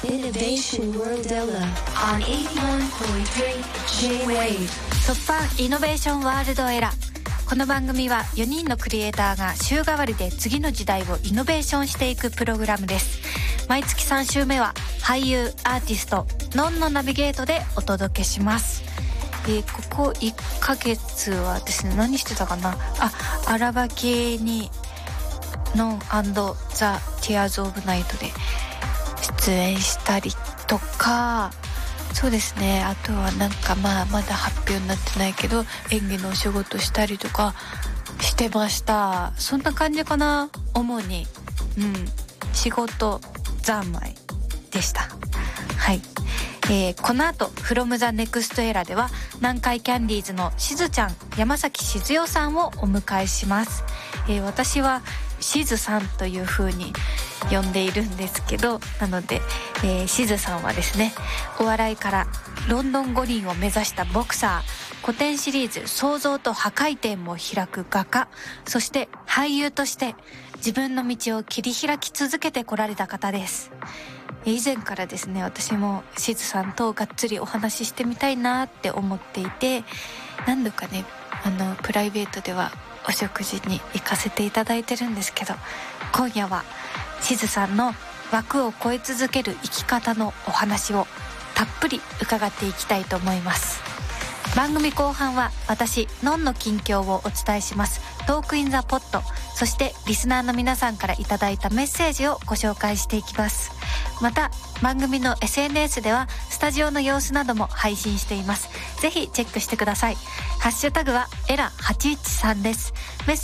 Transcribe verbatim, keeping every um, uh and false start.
Innovation World Ella on エイティワンポイントスリー J-Wave 突破イノベーションワールドエラー。この番組はよにんのクリエイターが週替わりで次の時代をイノベーションしていくプログラムです。毎月さん週目は俳優アーティストノンのナビゲートでお届けします。えー、ここいっかげつはですね、何してたかなあ、アラバ系にノン&ザ・ティアーズ・オブ・ナイトで出演したりとか、そうですね、あとはなんかまあまだ発表になってないけど演技のお仕事したりとかしてました。そんな感じかな、主に。うん仕事三昧でした。はい、えー、この後 From the Next Era では南海キャンディーズのしずちゃん、山崎しずよさんをお迎えします。えー、私はしずさんという風に呼んでいるんですけど、なので、えー、しずさんはですね、お笑いからロンドン五輪を目指したボクサー、古典シリーズ創造と破壊点も開く画家、そして俳優として自分の道を切り開き続けてこられた方です。以前からですね、私もしずさんとがっつりお話ししてみたいなって思っていて、何度かね、あのプライベートではお食事に行かせていただいてるんですけど、今夜はしずさんの枠を超え続ける生き方のお話をたっぷり伺っていきたいと思います。番組後半は私のんの近況をお伝えしますトークインザポット、そしてリスナーの皆さんからいただいたメッセージをご紹介していきます。また番組の エスエヌエス ではスタジオの様子なども配信しています。ぜひチェックしてください。ハッシュタグはエラはちいちさんです。